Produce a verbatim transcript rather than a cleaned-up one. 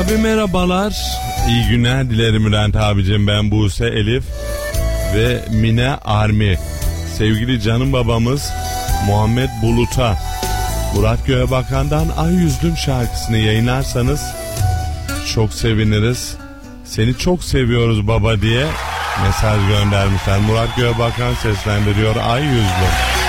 Abi merhabalar. İyi günler dilerim Bülent abicim. Ben Buse Elif ve Mine Armi. Sevgili canım babamız Muhammed Bulut'a Murat Göğebakan'dan Ay Yüzdüm şarkısını yayınlarsanız çok seviniriz. Seni çok seviyoruz baba diye mesaj göndermişler. Murat Göğebakan seslendiriyor Ay Yüzdüm.